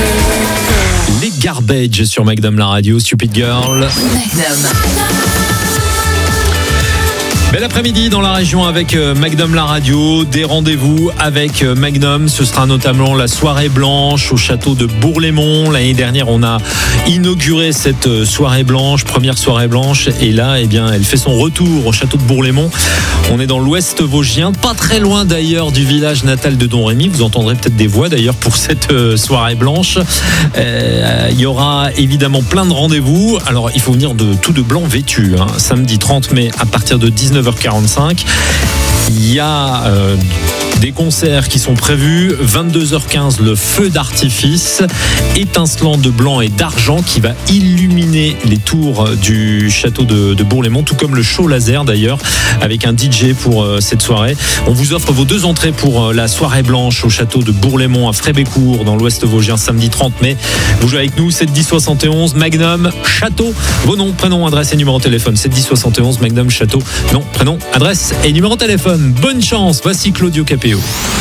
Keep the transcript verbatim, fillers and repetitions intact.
Les Garbage sur Magnum la radio, Stupid Girl. Magnum. Bel après-midi dans la région avec Magnum la radio, des rendez-vous avec Magnum. Ce sera notamment la soirée blanche au château de Bourg-les-Monts. L'année dernière, on a inauguré cette soirée blanche, première soirée blanche. Et là, eh bien, elle fait son retour au château de Bourg-les-Monts. On est dans l'ouest vosgien, pas très loin d'ailleurs du village natal de Don Rémy. Vous entendrez peut-être des voix d'ailleurs pour cette soirée blanche. Euh, il y aura évidemment plein de rendez-vous. Alors, il faut venir de tout de blanc vêtu. Hein. Samedi trente mai à partir de dix-neuf heures quarante-cinq. Il y a euh, des concerts qui sont prévus. vingt-deux heures quinze, le feu d'artifice étincelant de blanc et d'argent qui va illuminer les tours du château de, de Bourg-les-Monts, tout comme le show laser d'ailleurs, avec un D J pour euh, cette soirée. On vous offre vos deux entrées pour euh, la soirée blanche au château de Bourg-les-Monts à Frébécourt dans l'ouest vosgien, samedi trente mai. Vous jouez avec nous, sept dix soixante et onze, Magnum Château. Vos noms, prénoms, adresse et numéro de téléphone. sept dix soixante et onze, Magnum Château. Nom, prénom, adresse et numéro de téléphone. Bonne chance, voici Claudio Capéo.